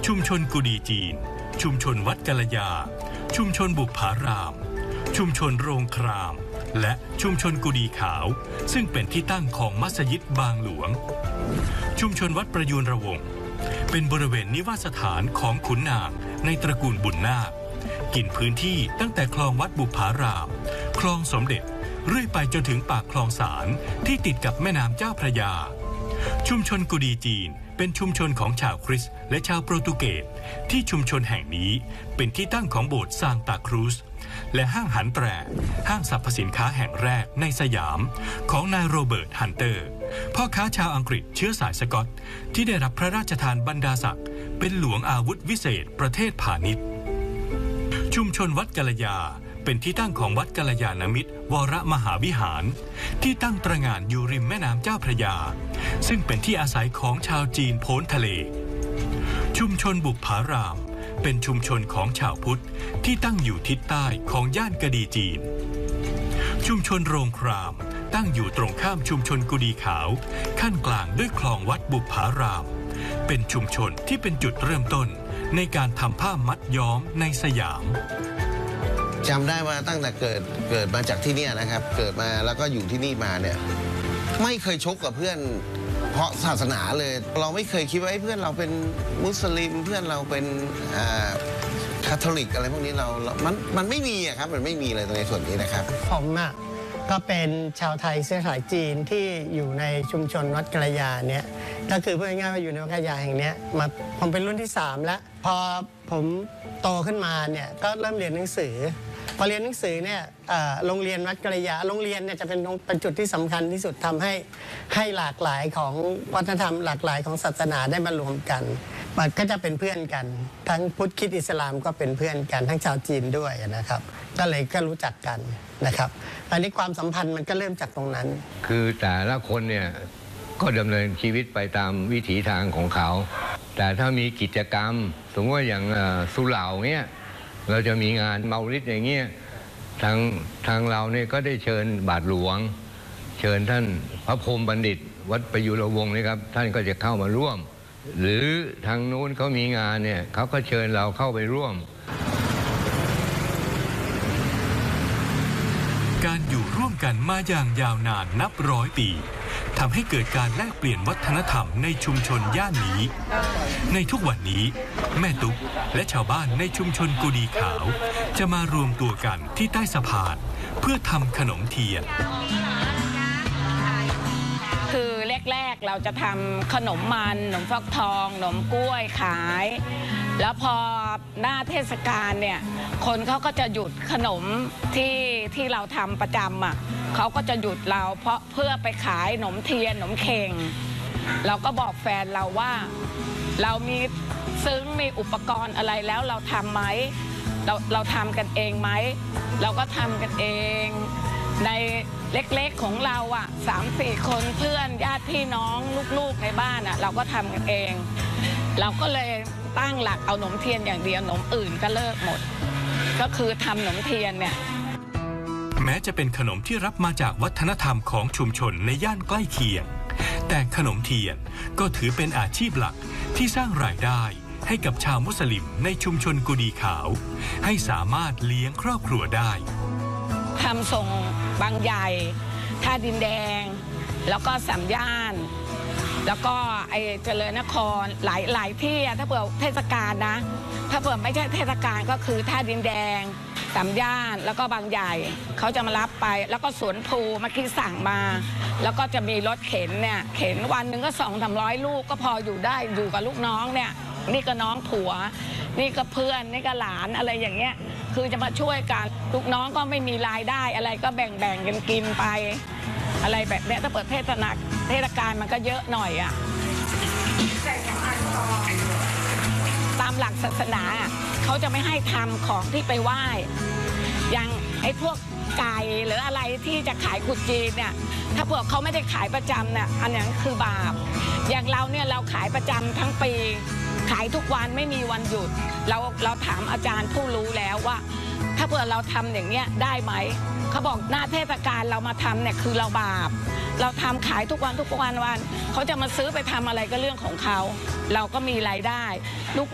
ชุมชนกุดีจีนชุมชนวัดกัลยาชุมชนบุปผารามชุมชนโรงครามและชุมชนกุดีขาวซึ่งเป็นที่ตั้งของมัสยิดบางหลวงชุมชนวัดประยูรระวงเป็นบริเวณนิวาสถานของขุนนางในตระกูลบุญนาคกินพื้นที่ตั้งแต่คลองวัดบุปผารามคลองสมเด็จเรื่อยไปจนถึงปากคลองสารที่ติดกับแม่น้ำเจ้าพระยาชุมชนกุดีจีนเป็นชุมชนของชาวคริสต์และชาวโปรตุเกสที่ชุมชนแห่งนี้เป็นที่ตั้งของโบสถ์ซานตาครูซและห้างหันแตรห้างสรรพสินค้าแห่งแรกในสยามของนายโรเบิร์ตฮันเตอร์พ่อค้าชาวอังกฤษเชื้อสายสกอตที่ได้รับพระราชทานบรรดาศักดิ์เป็นหลวงอาวุธวิเศษประเทศพาณิชย์ชุมชนวัดกัลยาเป็นที่ตั้งของวัดกัลยาณมิตรวรมหาวิหารที่ตั้งตระหง่านอยู่ริมแม่น้ำเจ้าพระยาซึ่งเป็นที่อาศัยของชาวจีนโพ้นทะเลชุมชนบุปผารามเป็นชุมชนของชาวพุทธที่ตั้งอยู่ทิศใต้ของย่านกดีจีนชุมชนโรงครามตั้งอยู่ตรงข้ามชุมชนกุดีขาวขั้นกลางด้วยคลองวัดบุปผารามเป็นชุมชนที่เป็นจุดเริ่มต้นในการทำผ้ามัดย้อมในสยามจำได้ว่าตั้งแต่เกิดมาจากที่นี่นะครับเกิดมาแล้วก็อยู่ที่นี่มาเนี่ยไม่เคยชกกับเพื่อนเพราะศาสนาเลยเราไม่เคยคิดว่าเพื่อนเราเป็นมุสลิมเพื่อนเราเป็นคาทอลิกอะไรพวกนี้มันไม่มีครับมันไม่มีเลยในส่วนนี้นะครับผมก็เป็นชาวไทยเชื้อสายจีนที่อยู่ในชุมชนวัดกัลยาเนี่ยก็คือพูดง่ายๆว่าอยู่ในวัดกัลยาแห่งนี้มาผมเป็นรุ่นที่3แล้วพอผมโตขึ้นมาเนี่ยก็เริ่มเรียนหนังสือพอเรียนหนังสือเนี่ยโรงเรียนวัดกัลยาโรงเรียนเนี่ยจะเป็นจุดที่สำคัญที่สุดทำให้หลากหลายของวัฒนธรรมหลากหลายของศาสนาได้มารวมกันมันก็จะเป็นเพื่อนกันทั้งพุทธคริสต์อิสลามก็เป็นเพื่อนกันทั้งชาวจีนด้วยนะครับก็รู้จักกันนะครับอันนี้ความสัมพันธ์มันก็เริ่มจากตรงนั้นคือแต่ละคนเนี่ยก็ดำเนินชีวิตไปตามวิถีทางของเขาแต่ถ้ามีกิจกรรมสมมติว่าอย่างสุเหร่าเนี่ยเราจะมีงานเมาลิดอย่างเงี้ยทางเราเนี่ยก็ได้เชิญบาทหลวงเชิญท่านพระพรหมบัณฑิตวัดประยุรวงศ์นะครับท่านก็จะเข้ามาร่วมหรือทางนู้นเขามีงานเนี่ยเขาก็เชิญเราเข้าไปร่วมการอยู่ร่วมกันมาอย่างยาวนานนับร้อยปีทำให้เกิดการแลกเปลี่ยนวัฒนธรรมในชุมชนย่านนี้ในทุกวันนี้แม่ตุ๊กและชาวบ้านในชุมชนกุดีขาวจะมารวมตัวกันที่ใต้สะพานเพื่อทำขนมเทียนคือแรกๆเราจะทำขนมมันขนมฟักทองขนมกล้วยขายแล้วพอหน้าเทศกาลเนี่ยคนเขาก็จะหยุดขนมที่เราทำประจำเขาก็จะหยุดเราเพราะเพื่อไปขายขนมเทียนขนมเข่งเราก็บอกแฟนเราว่าเรามีซึ้งมีอุปกรณ์อะไรแล้วเราทำไหมเราทำกันเองไหมเราก็ทำกันเองในเล็กๆของเรา3-4 คนเพื่อนญาติพี่น้องลูกๆในบ้านเราก็ทำกันเองเราก็เลยตั้งหลักเอาขนมเทียนอย่างเดียวขนมอื่นก็เลิกหมดก็คือทำขนมเทียนเนี่ยแม้จะเป็นขนมที่รับมาจากวัฒนธรรมของชุมชนในย่านใกล้เคียงแต่ขนมเทียนก็ถือเป็นอาชีพหลักที่สร้างรายได้ให้กับชาวมุสลิมในชุมชนกุดีขาวให้สามารถเลี้ยงครอบครัวได้ทำส่งบางใหญ่ท่าดินแดงแล้วก็สามย่านแล้วก็เจริญนครหลายที่ถ้าเผื่อเทศกาลนะถ้าเผื่อไม่ใช่เทศกาลก็คือท่าดินแดงสามย่านแล้วก็บางใหญ่เขาจะมารับไปแล้วก็สวนภูเมื่อกี้สั่งมาแล้วก็จะมีรถเข็นเนี่ยเข็นวันหนึ่งก็200-300 ลูกก็พออยู่ได้อยู่กับลูกน้องเนี่ยนี่ก็น้องผัวนี่ก็เพื่อนนี่ก็หลานอะไรอย่างเงี้ยคือจะมาช่วยกันลูกน้องก็ไม่มีรายได้อะไรก็แบ่งกันกินไปอะไรแบบนี้ถ้าเปิดเทศกาลมันก็เยอะหน่อยตามหลักศาสนาเขาจะไม่ให้ทำของที่ไปไหว้อย่างไอ้พวกไก่หรืออะไรที่จะขายกุจีนเนี่ยถ้าพวกเขาไม่ได้ขายประจำเนี่ยอันนั้นคือบาปอย่างเราเนี่ยเราขายประจำทั้งปีขายทุกวันไม่มีวันหยุดเราถามอาจารย์ผู้รู้แล้วว่าถ้าเผื่อเราทำอย่างเนี้ยได้ไหมเขาบอกหน้าเทศกาลเรามาทำเนี่ยคือเราบาปเราทำขายทุกวันเขาจะมาซื้อไปทำอะไรก็เรื่องของเขาเราก็มีรายได้ลูก